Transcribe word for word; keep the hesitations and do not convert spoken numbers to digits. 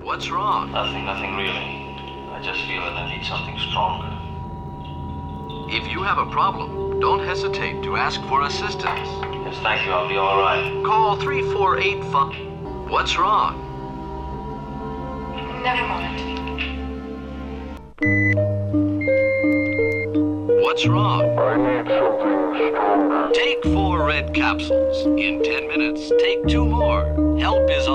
What's wrong? Nothing, nothing really. I just feel that I need something stronger. If you have a problem, don't hesitate to ask for assistance. Yes, thank you. I'll be all right. Call three four eight five. What's wrong? Never mind. What's wrong? I need something stronger. Take four red capsules. In ten minutes, take two more. Help is on.